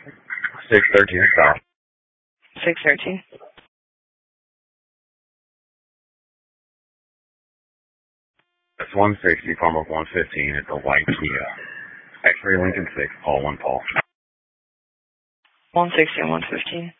613 South. 613. That's 160, farm of 115. It's a white Kia. X-ray Lincoln 6, Paul 1 Paul. 160 and 115.